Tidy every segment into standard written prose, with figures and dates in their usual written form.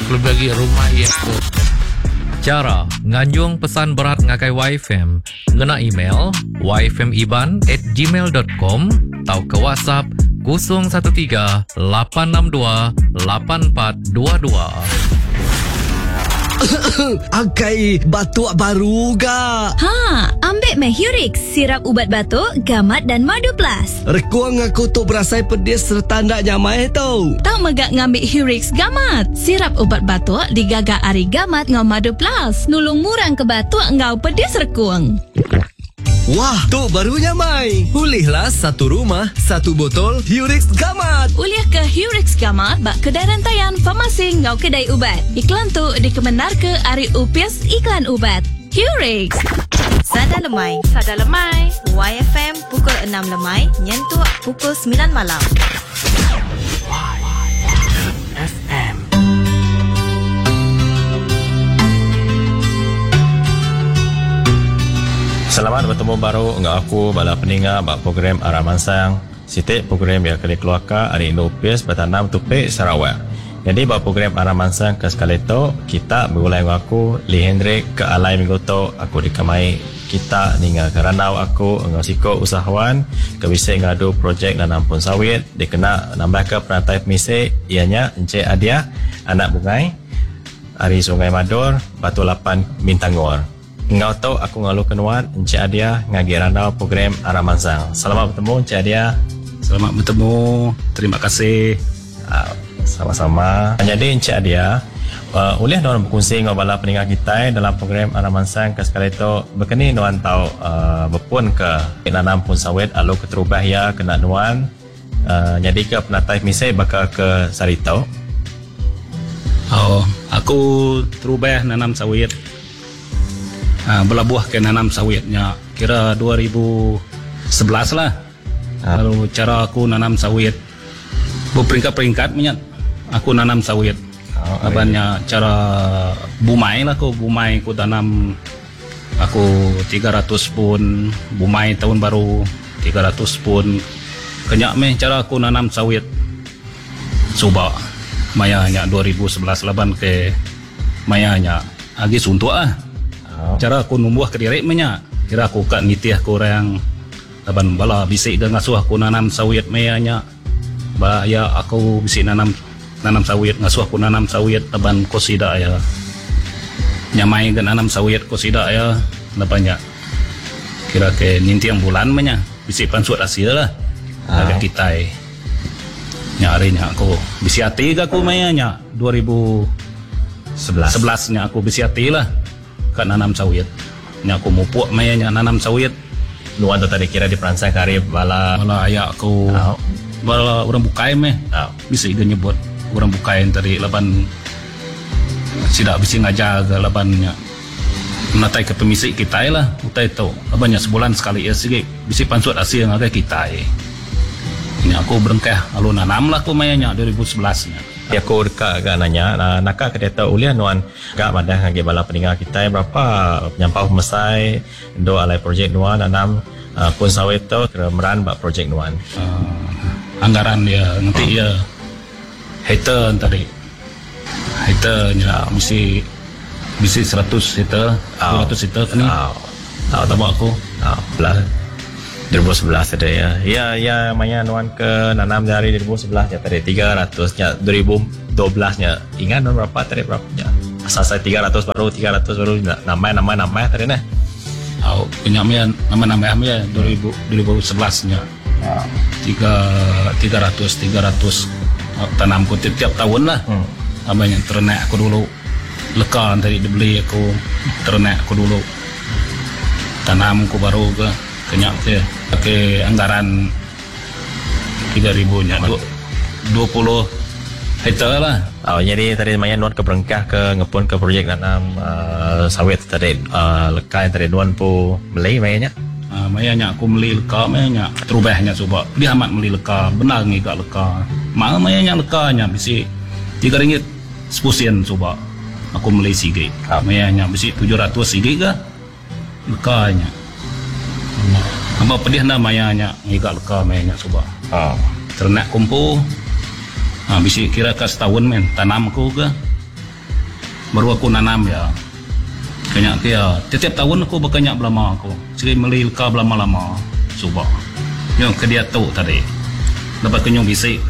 Kalau bagi rumah ya tu. Cara nganjung pesan berat ngakai YFM ngena email yfmiban@gmail.com atau ke WhatsApp 013-862-8422. Agai, batuk baru ga? Ambil Hurix, sirap ubat batuk, gamat dan madu plus. Rekuang aku tu berasai pedis serta ndak nyamai tau. Tak megak ngambil Hurix gamat. Sirap ubat batuk digagak ari gamat ngau madu plus. Nulung murang ke batuk ngau pedis rekuang. Wah, tu baru nyamai. Ulihlah satu rumah, satu botol Hurix Gamat. Uliah ke Hurix Gamat bak kedai rantaian farmasi ngau kedai ubat. Iklan tu dikebenar ke Ari Upias Iklan Ubat. Hurix. Sada lemai. YFM pukul 6 lemai, nyentuh pukul 9 malam. Selamat bertemu baru dengan aku bala peningat bak program Araman Sang. Sitik program yang kali keluarkan hari Indopias bertanam tupik Sarawak. Jadi bak program Araman Sang ke sekali tu kita berulai dengan aku Lee Hendrik ke alai minggu tu aku dikamai kita dengan keranau aku dengan siko usahawan ke bisa ngadu projek nanam pun sawit dikena nambah ke perantai pemisik ianya Encik Adia anak bungai hari Sungai Madur Batu Lapan Bintangor. Ngau tahu aku ngalu kenuan Encik Adia ngagi randau program Araman Sang. Selamat bertemu Encik Adia. Selamat bertemu. Terima kasih. Sama-sama. Jadi Encik Adia, boleh nuan berkongsi dengan bala pendengar kita dalam program Araman Sang ke sekali itu berkini nuan tahu berpun ke nanam pun sawit alu keterubah ya kena nuan jadi ke penatai misai bakal ke Sarito. Aku terubah nanam sawit. Belabuh ke nanam sawitnya kira 2011 lah. Lalu cara aku nanam sawit berperingkat-peringkat minyak aku nanam sawit. Abannya cara bumai lah aku bumai aku tanam aku 300 pun bumai tahun baru 300 pun kenyak meh cara aku nanam sawit coba mayanya 2011 laban ke mayanya agi suntuk cara aku numbuh ke diri menya kira aku kak nitih aku orang laban bala bisik dan ngasuh aku nanam sawit mayanya bala ya aku bisik nanam sawit ngasuh aku nanam sawit laban ko sida ya nyamai dan nanam sawit ko sida ya labannya kira ke nintiang bulan menya bisik pansut hasil lah agak kita nyarinya aku bisi hati aku mayanya 2011 nya aku bisi hati lah kan nanam sawit nya aku mupuk mayanya nanam sawit nuan tu tadi kira di peransai karib bala ayah aku bala orang bukai meh bisa dia nyebut orang bukai tadi laban tidak bisa ngajar ke labannya menatai ke pemisik kita lah utai tu labannya sebulan sekali ya sih bisa pansut hasil ngagai kita ini aku berengkah lalu nanam lah aku mayanya 2011 nya. Ya aku dekat agak nanya nakak kedeta ulian nuan agak madah ngagi bala pendengar kita berapa penyampau mesai do alai projek nuan nanam pun sawit tu kemeran bak projek nuan anggaran dia nanti ya hater tadi haternya mesti 100 hater 200 hater kan tahu aku belah 2011 ada ya maya nuan ke nanam dari 2011 ya tadi 300 nya 2012 nya ingat nuan berapa tadi berapa nya asal saya 300 baru nambah tadi nah penyamnya nama-nama ya 2011 nya 300 tanamku tiap tahun lah namanya ternak aku dulu lekan tadi dibeli aku ternak aku dulu tanamku baru ke kenyak ke pakai anggaran 3.000 nya 20 hektar lah. Jadi tadi lumayan nuan ke berengkah ke ngepun ke projek nanam sawit tadi lekai tadi nuan pu beli mayanya. Mayanya aku beli leka mayanya terubahnya coba dia amat beli leka benar ngigak leka mal mayanya lekanya bisi 3 ringgit 10 sen coba aku beli sige mayanya bisi 700 sige ke lekanya apa pedih namanya ngigak leka mayanya coba ternak kumpul bisi kira ke setahun men tanam aku ke baru aku nanam ya. Kenyak kia tiap tahun aku berkenyak belama aku. Segi melilka belama-lama subak. Yang ke dia tu tadi. Dapat kenyong bisik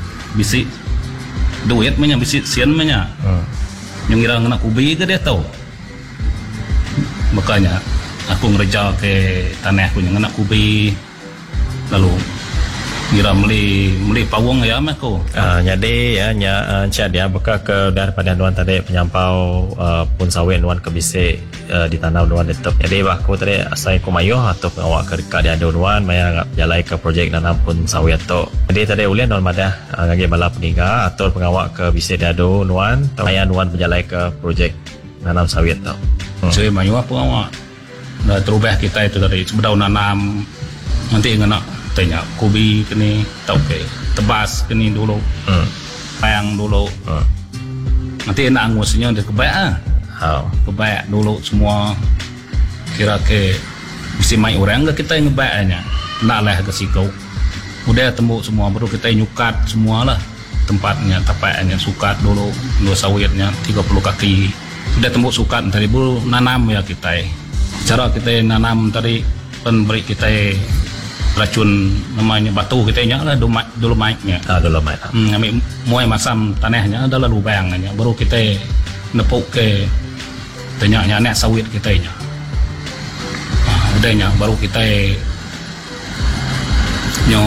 duit banyak bisik sian banyak. Yang kira nak kubi ke dia tahu. Makanya aku ngerja ke tanah aku yang nak kubi lalu kira beli pawang ya aku. Jadi ya nya dia buka ke daripada nuan tadi penyampau pun sawit nuan ke bisik di tanah nuan tetap. Jadi aku tadi asal aku mayuh atau pengawak ke dia ada nuan maya jalai ke projek nanam pun sawit tu. Jadi tadi ulian nuan madah ngagi bala peningga atau pengawak ke bisik dia ada nuan maya nuan berjalai ke projek nanam sawit tu. Jadi mayuh pengawak. Dah terubah kita itu tadi sebelum nanam nanti ngena tanya kubi kini tau ke tebas kini dulu payang dulu nanti enak angusnya dia kebaik dulu semua kira ke mesti main orang ke kita yang ngebaiknya nak lah ke sikau udah tembuk semua baru kita nyukat semua lah tempatnya tapaknya sukat dulu sawitnya 30 kaki udah tembuk sukat tadi baru nanam ya kita cara kita nanam tadi beri kita racun namanya batu kita nya lah dolomitnya. Dolomite. Ambil muai masam tanahnya adalah lubangnya baru kita nepuk ke tanyanya anak sawit kita nya. Udahnya baru kita nyo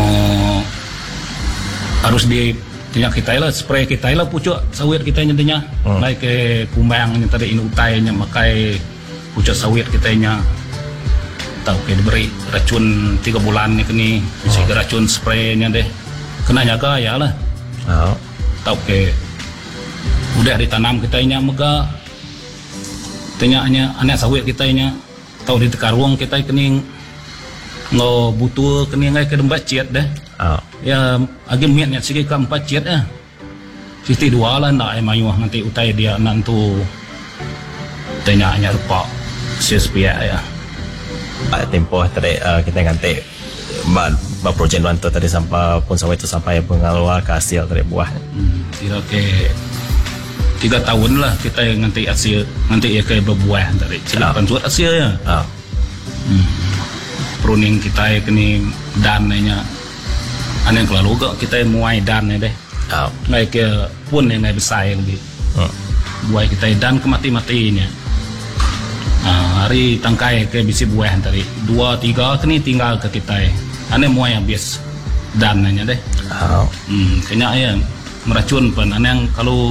harus di tanya kita lah spray kita lah pucuk sawit kita nya tanya. Naik ke kumbangnya tadi ini utainya makai pucuk sawit kita nya. Tahu ke diberi racun 3 bulan ni kini mesti ke racun spraynya deh kena jaga ya lah tahu ke udah ditanam kita nya mega tanyanya anak sawit kita nya tahu di tekarung kita kini ngo butuh kini ngai ke dembat ciat deh ya agi miatnya segi ke 4 ciat sisi 2 lah ndak mayuh nanti utai dia nantu tanyanya rupa sia-sia ya. Tempoh tadi kita ganti projek nuan tu tadi sampai pun sawit tu sampai pengeluar ke hasil dari buah. Kira ke 3 tahun lah kita nanti hasil nanti ya ke berbuah dari cilakan suat hasil ya. Pruning kita kini dannya aneh kelalu kita muai dan deh. Ngai ke pun yang ngai besar lagi. Buah kita dan kemati-matinya. Hari tangkai ke bisi buah tadi 2-3 kini tinggal ke kita aneh muai habis dananya deh kena ya meracun pun aneh kalau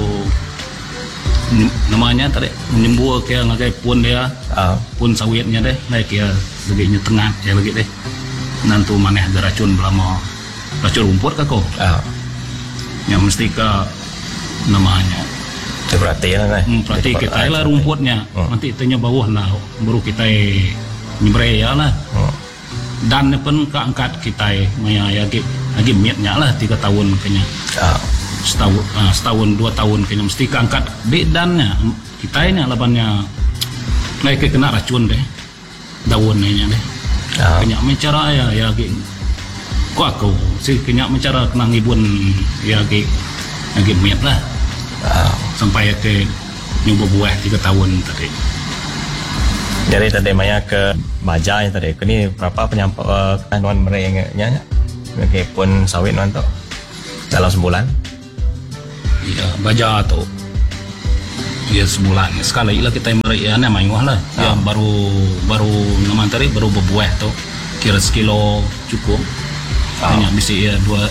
namanya tadi menyembuh ke ngagai pun dia pun sawitnya deh naik ya lebihnya tengah ya lagi deh nantu maneh ada racun belama racun rumput ke kok yang mesti ke namanya berarti lah berarti kita lah rumputnya nanti itunya bawah lah baru kita nyebre ya lah dan pun keangkat kita maya lagi miatnya lah 3 tahun kayaknya setahun 2 tahun kayaknya mesti keangkat di dannya kita ini labannya naik kena racun deh daunnya deh kayaknya mencara ya kok aku sih kayaknya mencara kena ngibun ya lagi miat lah sampai ke nyoba buah 3 tahun tadi. Jadi tadi maya ke baja yang tadi. Kini berapa penyampau nuan mereka pun sawit nuan tu dalam sebulan? Iya baja tu. Ya sebulan. Sekali lah kita mereka ni mayuh lah. Ya baru nama tadi baru berbuah tu. Kira sekilo cukup. Hanya bisa ya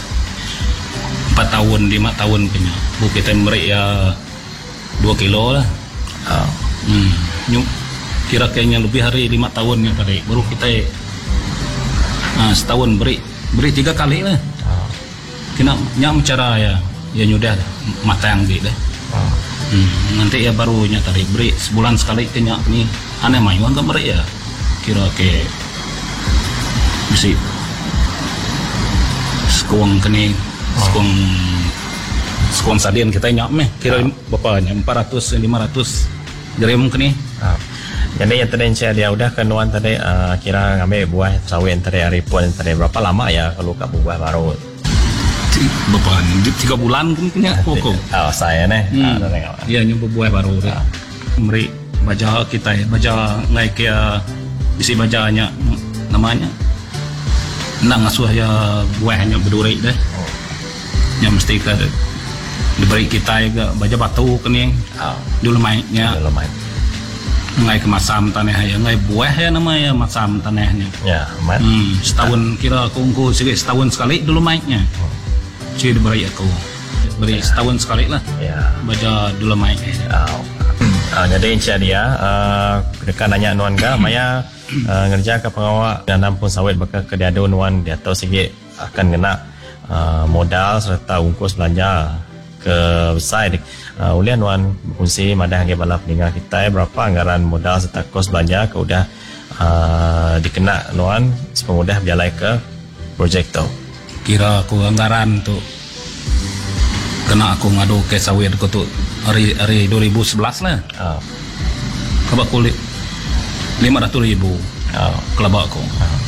4 tahun 5 tahun punya. Bu kita mereka 2 kilo lah. Kira kayaknya lebih hari 5 tahun ya tadi. Baru kita setahun beri 3 kali lah. Kena nyam cara ya nyudah matang gitu deh. Nanti ya barunya tadi beri sebulan sekali kena ni aneh mayuan ke beri ya. Kira ke mesti sekuang kini sekuang sadian kita nyam kira bapaknya 400 500 gram kini. Jadi yang tadi dia udah kenuan tadi kira ngambil buah sawit tadi hari pun tadi berapa lama ya kalau kak buah baru? Bapaknya 3 bulan kini pokok. Saya nih. Iya nyoba buah baru. Beri baja kita ya, baja ngai kia isi bajanya namanya. Nang asuh ya buahnya berduri deh. Yang mesti ke diberi kita ya baja batu kening. Dulu mainnya. Ngai ke masam tanah ya, ngai buah ya namanya masam tanahnya. Ya, mat. Setahun kira aku setahun sekali dulu mainnya. Cuy diberi aku. Beri setahun sekali lah. Ya. Baja dulu mainnya. Jadi encik dia dekat nanya nuan ga maya ngerja ke pengawak nanam pun sawit bakal ke diadu nuan dia tahu sikit akan kena modal serta ungkus belanja ke besar ulian nuan berfungsi madah hanggai bala pendengar kita berapa anggaran modal serta kos belanja ke udah dikena nuan sepemudah berjalai ke projek tu. Kira aku anggaran tu kena aku ngadu ke sawit aku tu hari 2011 lah. Kelabak kulit 500,000 kelabak aku.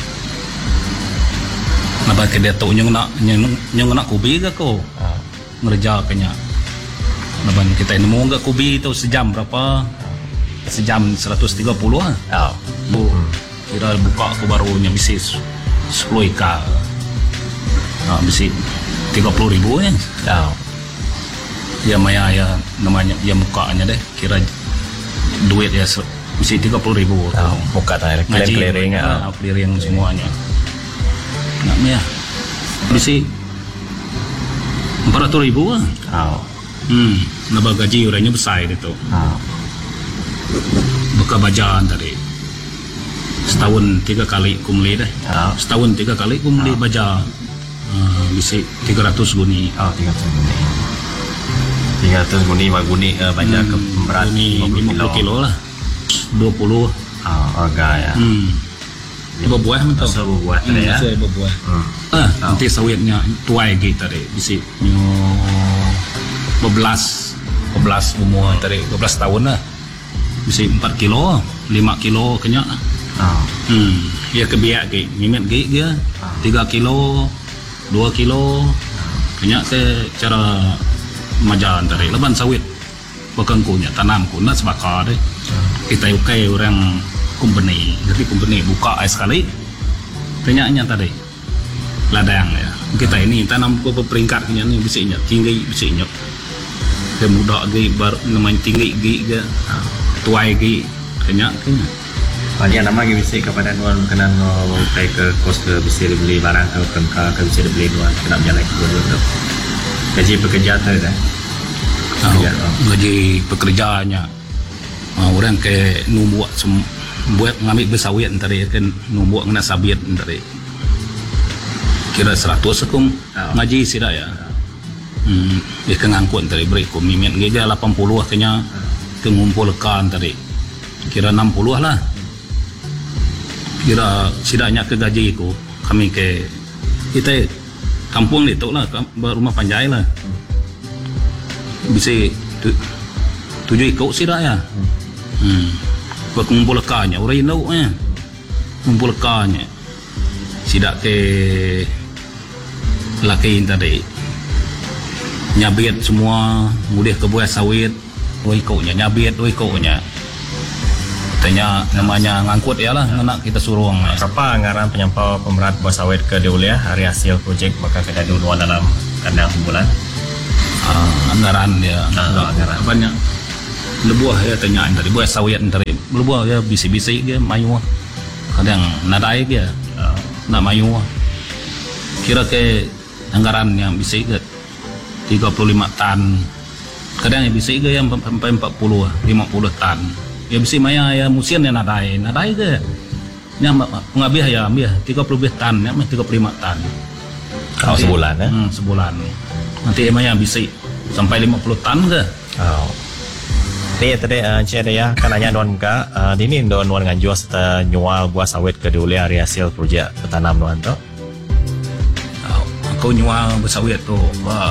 Nabak ke dia tu nyong nak kubi ke aku ngerja kenya. Naban kita nemu ke kubi tu sejam berapa? Sejam 130 lah. Kira buka aku baru nya bisi 10 ika. Bisi 30,000 ya. Ya maya ya namanya ya mukanya deh kira duit ya mesti 30,000 muka tadi clearing clearing semuanya nak maya mesti 400,000 nabah gaji orangnya besar itu buka bajaan tadi setahun 3 kali kumuli deh setahun 3 kali kumuli baja mesti 300 guni 300 guni maguni banyak ke berat 50 kilo lah 20 harga ya berbuah betul berbuah tadi ya berbuah nanti sawitnya tuai gitu tadi bisi 12 umur tadi 12 tahun lah bisi 4 kilo 5 kilo kenyak ya kebiak ke mimet ke dia 3 kilo 2 kilo kenyak ke cara majalan dari leban sawit bekengkunya tanam kuna sebakar deh kita ukai orang company jadi company buka sekali penyaknya tadi ladang ya kita ini tanam ke peringkatnya ni bisanya tinggi bisanya dia muda ge bar namanya tinggi ge tuai ge kenyak banyak nama ge bisi kepada nuan kena ukai ke kos ke bisi beli barang ke pengka ke bisi beli nuan kena jalan ke dulu gaji pekerja tu dah. Gaji pekerjaannya orang ke numbuak buat ngambil bersawit tadi kan numbuak kena sabit tadi kira 100 akum ngaji sida ya dia ngangkut tadi beri ku mimin geja 80 kenya ke ngumpulkan tadi kira 60 lah kira sidanya ke gaji ku kami ke kita kampung itu lah rumah panjai lah bisa 7 ikut sih dah ya kumpulkannya orang tahu kumpulkannya sidak ke laki tadi nyabit semua mudah ke buah sawit 2 ikutnya nyabit 2 ikutnya tanya namanya ngangkut ya lah nak kita suruh berapa anggaran penyampau pemerat buah sawit ke Deulia hari hasil projek bakal kita dulu dalam kandang sebulan anggaran dia anggaran banyak lebuah ya tanyaan tadi buah sawit tadi lebuah ya bisi-bisi dia mayu kadang nadai dia nak mayu kira ke anggaran yang bisi ke 35 tan kadang yang bisi ke yang sampai 40 50 tan ya bisi maya ya musim ya nadai ke yang ngabih ya ambil 30 tan ya 35 tan kalau sebulan ya sebulan nanti emang yang bisa sampai 50 tan ke ni tadi cik ya kan nanya don ka dini don nuan nganjual serta nyual buah sawit ke dulu hari hasil projek bertanam nuan tu aku nyual bersawit tu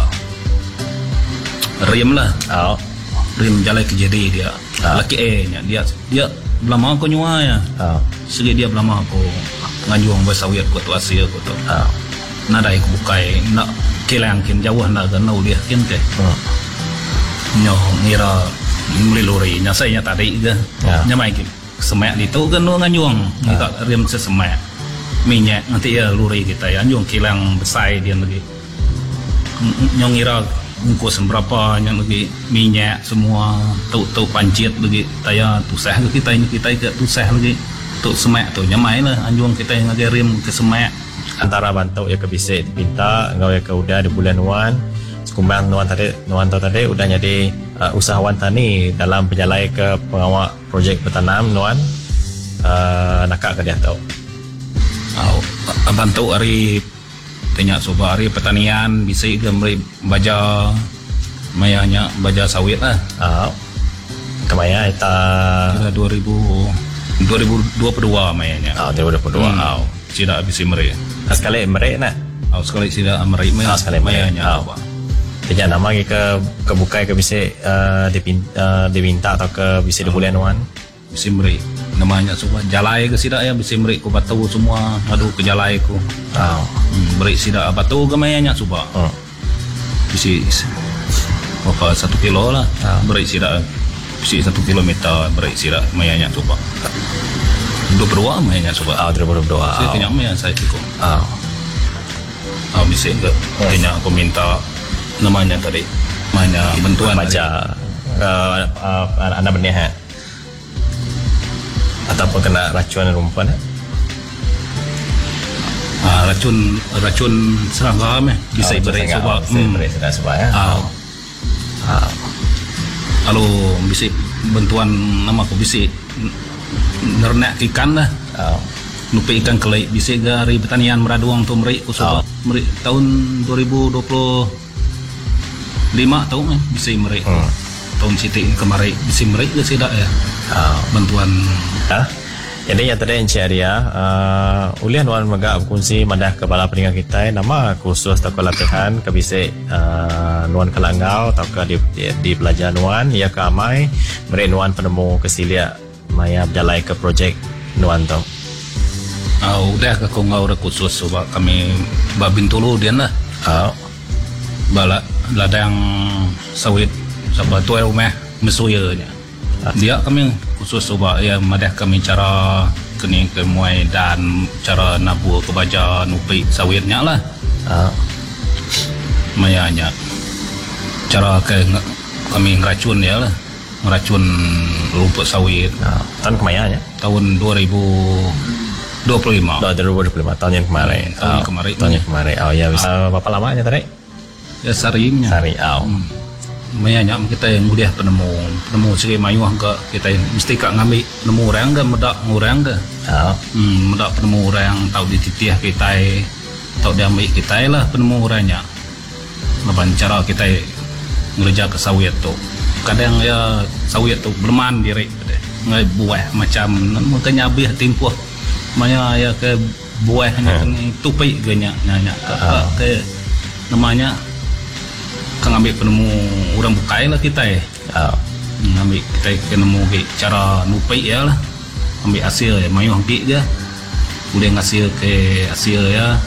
rim lah rim jalan ke jadi dia laki nya dia belum aku nyual ya segi dia belum aku ngajuang bersawit ku tu hasil ku tu nada aku bukai nak kelangkin jauh nak kenal dia kin ke nyo ngira Mulai lori nya saya tadi ke. Nya mai semak itu kan nu nganyuang. Kita rem sesemak. Minyak nanti ya lori kita ya nyuang kilang besar dia lagi. Nyong ira bungkus berapa yang lagi minyak semua tau pancit lagi taya tusah kita ke tusah lagi tu semak tu nyamai lah anjuang kita yang lagi rem ke semak antara bantu ya ke bisik dipinta ngau ya ke udah di bulan nuan sekumbang nuan tadi udah jadi usahawan tani dalam penjalai ke pengawal projek bertanam nuan nakak ke dia tau bantu hari tanya coba hari pertanian bisa gambar baja mayanya baja sawit lah kemaya kita 2022 mayanya 2022 tidak bisa meri sekali meri nak sekali tidak meri sekali mayanya tidak nama ke bukai ke bisa diminta atau ke bisa di bulan wan bisa meri namanya semua jalai ke sidak ya bisa meri ku batu semua aduh ke jalai ku beri sidak batu ke mayanya coba bisa apa 1 kilo lah beri sidak bisa 1 kilometer beri sidak mayanya coba 22 mayanya coba 2022 saya kenyang maya saya cukup bisa ke kenyang aku minta namanya tadi namanya bantuan baca anda berniat ataupun kena racun rumput racun serangga bisa beri sebab ya kalau bisa bantuan nama aku bisa nernak ikan lah nupi ikan kelai bisa dari pertanian meraduang tu meri usah meri tahun 2025 tahun bisa meri tahun sitik kemarin bisa meri ke tidak ya bantuan jadi yang tadi Encik Arya ulian nuan megak berkongsi madah kepala peningan kita nama khusus atau latihan ke bisik nuan kelangau atau ke di pelajar nuan ia ke amai meri nuan penemu kesilia maya berjalai ke projek nuan tu udah ke kongau khusus sebab kami babin tulu dia lah balak ladang sawit sebab tu rumah mesuyanya dia kami khusus coba ya madah kami cara kini kemuai dan cara nabur ke baja nupi sawitnya lah mayanya cara ke kami ngeracun ya lah ngeracun rumput sawit tahun kemayanya tahun 2025 tahun yang kemarin tahun yang kemarin ya bisa berapa lamanya tadi ya sarinya mayanya kita yang mudah penemu segi mayuh ke kita mesti kak ngambil penemu orang ke medak orang ke medak penemu orang tahu dititiah kita tahu diambil kita lah penemu orangnya lepas cara kita ngerja ke sawit tu kadang ya sawit tu berman diri ngai buah macam makanya habis timpuh maya ya ke buahnya tupai ganya nanya ke namanya kan ambil penemu orang bukai lah kita ambil kita penemu cara nupai ya lah ambil hasil ya mayuh ambil je boleh ngasih ke hasil ya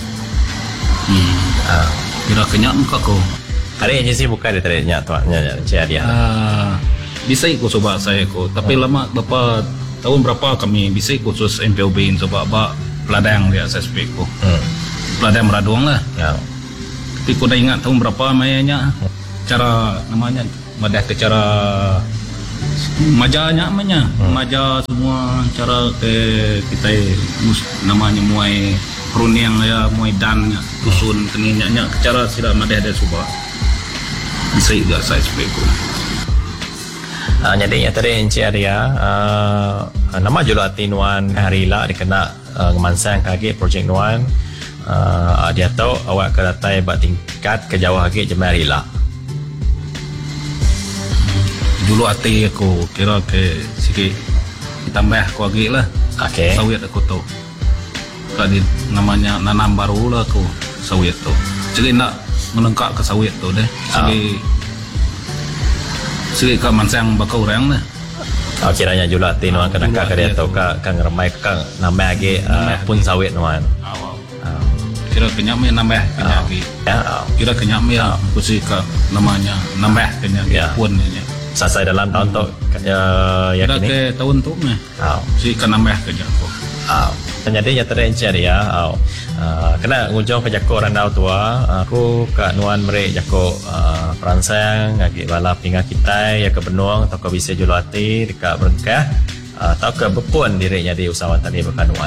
kira kenyang muka ko ada yang sih buka dia tadi nyak tuannya Encik Arya bisa ikut coba saya ko tapi lama berapa tahun berapa kami bisa khusus MPOB coba peladang dia SSP ko peladang meraduang lah tapi kau dah ingat tahun berapa mayanya cara namanya madah ke cara majanya maja semua cara ke kita namanya muai peruniang ya muai dan dusun keningnya cara sila madah ada subah bisa juga saya sepeku jadi yang tadi Encik Arya nama julati nuan hari lah dikena ngemansang kaki projek nuan dia tahu awak ke datai buat tingkat ke jauh lagi jemari lah dulu hati aku kira ke sikit tambah aku lagi lah sawit aku tu kalau namanya nanam baru lah aku sawit tu jadi nak melengkap ke sawit tu deh sikit ke mansang bakal orang lah kiranya julati nuan kena ke dia tahu kan ngeremai kan nambah lagi pun sawit nuan kira kenyam ya nambah kenyam kira kenyam ya kusi ke namanya nambah kenyam pun selesai dalam tahun tu ya Dah kini. ke tahun tu meh. Si kan nambah kerja aku. Jadi ya terencer ya. Kena ngujung ke jako randau tua. Aku ke nuan merek jako peransang ngagi bala pinga kita ya ke benung atau ke bisa julati dekat berengkah atau ke bepun dirinya di usahawan tadi berkanuan.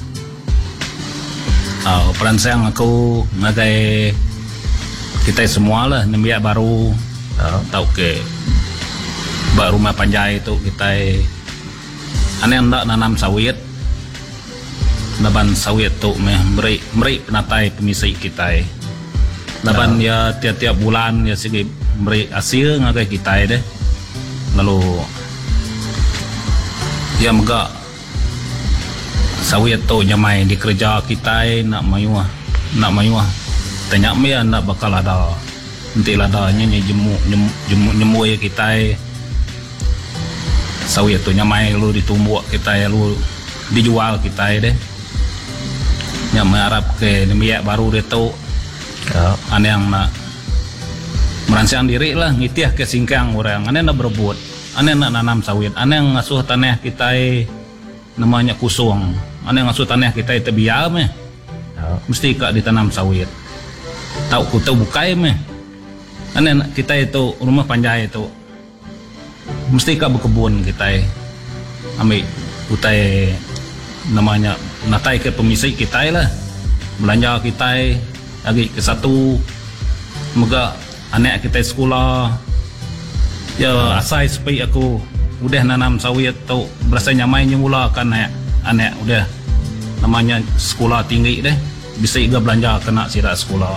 Peransang aku ngagai kita semua lah nembiak baru tahu ke baru rumah panjai itu kita ane hendak nanam sawit laban sawit tu beri penatai pemisai kita laban ya tiap-tiap bulan ya segi beri hasil ngagai kita deh lalu ya megak sawit tu nyamai di kerja kita nak mayuah tanya me nak bakal ada nanti ladanya jemu ya kita sawit tu nyamai lu ditumbuk kita lu dijual kita deh nyamai harap ke nemiak baru dia tu ane yang nak merancang diri lah ngitiah ke singkang orang ane nak berebut ane nak nanam sawit ane yang ngasuh tanah kita namanya kusung ane yang ngasuh tanah kita tebiak meh mesti kak ditanam sawit tahu ku tahu bukai meh ane kita itu rumah panjai itu mesti kak berkebun kita ambil utai namanya natai ke pemisai kita lah belanja kita lagi ke satu moga anak kita sekolah ya asai supaya aku udah nanam sawit tu berasa nyamai nyemula kan anak udah namanya sekolah tinggi deh bisa juga belanja kena sidak sekolah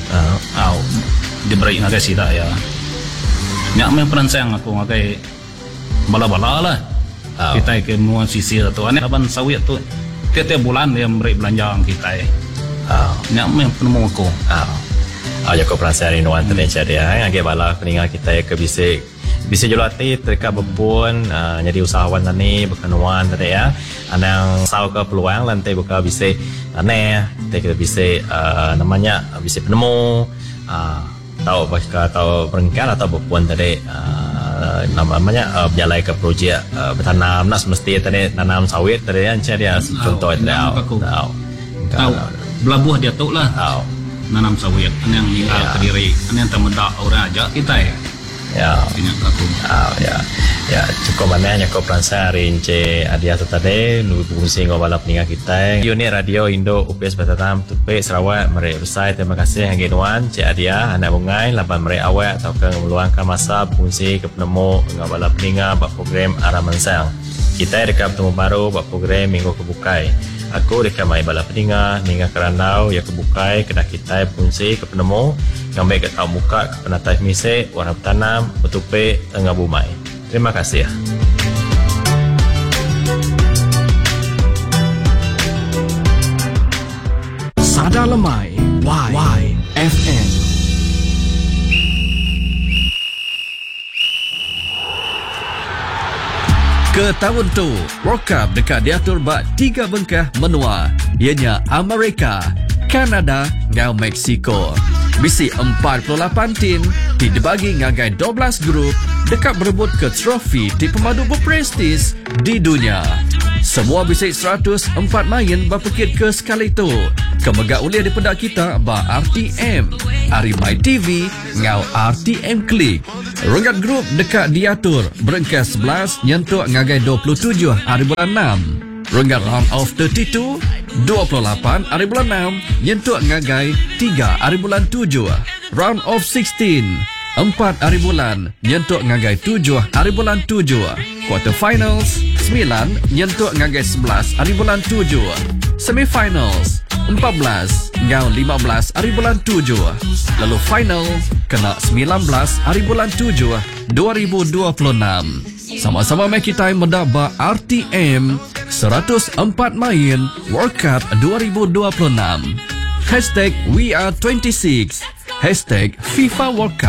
diberi ngagai sidak ya nyak main peransang aku ngagai bala-bala lah kita ke nuan sisir tu ane laban sawit tu tiap bulan dia beri belanja kita nyak main penemu aku Jako peransang di nuan terencer dia ngagi bala peningal kita ke bisa julati terka bebun jadi usahawan tani berkenuan tadi ya anang saw ke peluang lantai buka bisa aneh kita bisa namanya bisa penemu tahu atau berengkar atau bebun tadi namanya berjalai ke projek bertanam nak semesti tadi tanam sawit tadi kan dia contoh itu tahu belabuh dia tu lah nanam sawit yang tinggal ke diri yang temedak orang aja kita ya aku ya cukup banyak Jako peransang rince adia tu tadi nu fungsi ngobala peningat kita unit radio Indo UPS Batam Tupik Sarawak mereka bersai terima kasih hangginuan Cik Adia anak bungai laban mereka awak atau ke meluangkan masa fungsi ke penemu ngobala peningat buat program Aramansang kita dekat bertemu baru buat program minggu kebukai aku dekat mai bala peningat ninga kerandau ya kebukai kena kita fungsi ke penemu ngambil ke tahu muka ke penatai misek warna bertanam betupe tengah bumai. Terima kasih ya. Sada Lemai YFM. Ke tahun tu, World Cup dekat diatur bak 3 bengkah menua. Ianya Amerika, Kanada dan Mexico. Bisi 48 tim dibagi ngagai 12 grup dekat berebut ke trofi di pemadu berprestis di dunia. Semua bisi 104 main berpekit ke sekali tu. Kemegak uliah di pedak kita ba RTM, Arimai TV ngau RTM Klik. Renggat grup dekat diatur berengkas 11 nyentuk ngagai 27 hari bulan 6. Renggat round of 32 28 hari bulan 6 nyentuk ngagai 3 hari bulan 7. Round of 16 4 hari bulan nyentuk ngagai 7 hari bulan 7. Quarter finals 9 nyentuk ngagai 11 hari bulan 7. Semifinals 14 ngau 15 hari bulan 7. Lalu final kena 19 hari bulan 7 2026. Sama-sama mari kita mendaba RTM 104 main World Cup 2026. #WeAre26 #FIFA World Cup.